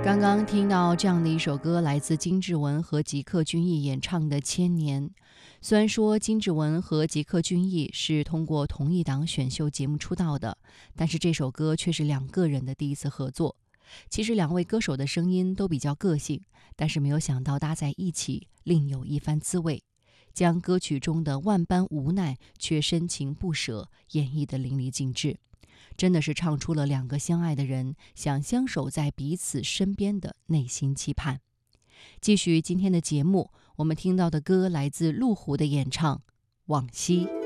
刚刚听到这样的一首歌，来自金志文和吉克隽逸演唱的《千年》。虽然说金志文和吉克隽逸是通过同一档选秀节目出道的，但是这首歌却是两个人的第一次合作。其实两位歌手的声音都比较个性，但是没有想到搭在一起另有一番滋味，将歌曲中的万般无奈却深情不舍演绎得淋漓尽致。真的是唱出了两个相爱的人想相守在彼此身边的内心期盼。继续今天的节目，我们听到的歌来自陆虎的演唱《往昔》。